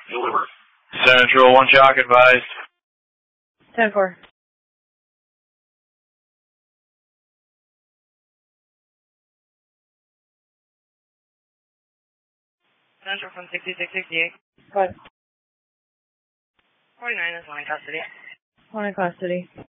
Central, 1 shock advised. 10-4. Central from 6668. What? 49 is 1 in custody. 1 in custody.